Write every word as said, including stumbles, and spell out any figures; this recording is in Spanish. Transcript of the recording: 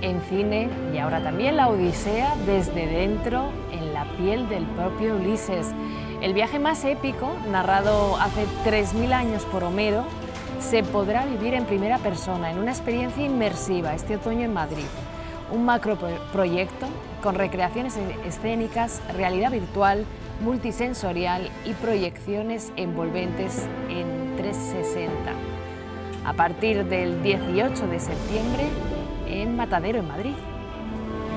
en cine y ahora también La Odisea desde dentro, en la piel del propio Ulises. El viaje más épico, narrado hace tres mil años por Homero, se podrá vivir en primera persona, en una experiencia inmersiva este otoño en Madrid. Un macroproyecto con recreaciones escénicas, realidad virtual, multisensorial y proyecciones envolventes en trescientos sesenta. A partir del dieciocho de septiembre en Matadero, en Madrid.